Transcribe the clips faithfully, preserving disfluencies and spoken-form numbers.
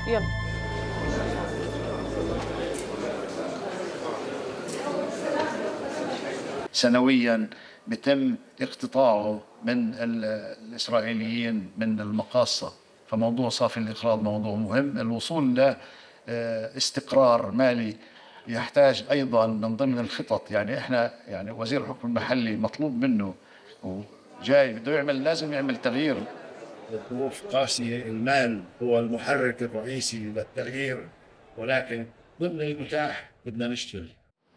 يلا. سنويا بتم اقتطاعه من الإسرائيليين من المقاصة، فموضوع صافي الإقراض موضوع مهم. الوصول لاستقرار مالي يحتاج أيضا من ضمن الخطط. يعني إحنا يعني وزير الحكم المحلي مطلوب منه وجاي بده يعمل، لازم يعمل تغيير. الظروف قاسية، المال هو المحرك الرئيسي للتغيير، ولكن ضمن المتاح بدنا نشتغل.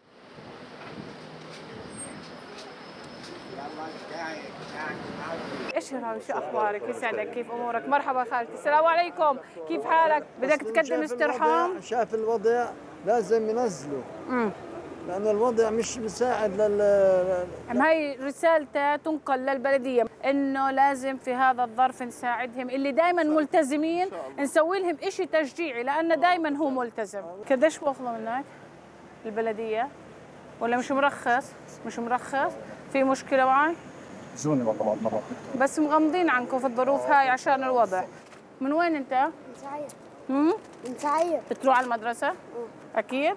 ايش راوي، شو اخبارك؟ يسعدك، كيف امورك؟ مرحبا خالتي، السلام عليكم، كيف حالك؟ بدك تقدم استرحام؟ شاف الوضع لازم ينزله. امم لأن الوضع مش مساعد لل هي رسالته تنقل للبلدية إنه لازم في هذا الظرف نساعدهم، اللي دائما ملتزمين نسوي لهم إشي تشجيعي، لأنه دائما هو ملتزم. قديش باخذوا منك البلدية؟ ولا مش مرخص؟ مش مرخص؟ في مشكلة معي؟ زوني والله مرة. بس مغمضين عنكم في الظروف هاي عشان الوضع. من وين أنت؟ من سعير. امم من سعير. بتروح على المدرسة؟ مم. أكيد.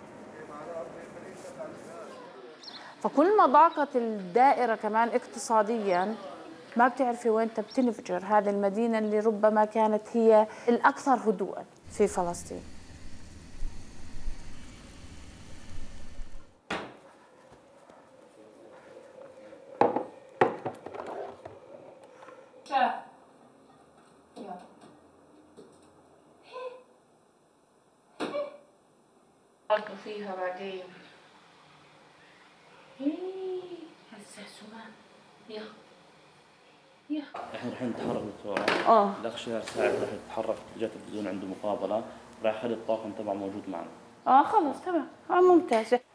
فكل ما ضاقت الدائرة كمان اقتصادياً ما بتعرفي وين بتنفجر هذه المدينة اللي ربما كانت هي الأكثر هدوءاً في فلسطين. برضو فيها بعدين. هسه سمان. يلا يلا. احنا رايحين نتحرك دكتورة. اه. الاخ شهر ساعد راح يتحرك جهة التلفزيون عنده مقابلة، راح يخلي الطاقم تبعه موجود معنا. اه خلص تمام، اه ممتازة.